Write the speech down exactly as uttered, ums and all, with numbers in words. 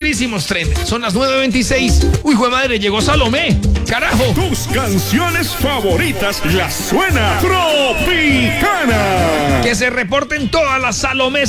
durísimos, tren. Son las nueve veintiséis. Uy, jue madre, llegó Salomé. Carajo. Tus canciones favoritas las suena Tropicana. Que se reporten todas las Salomés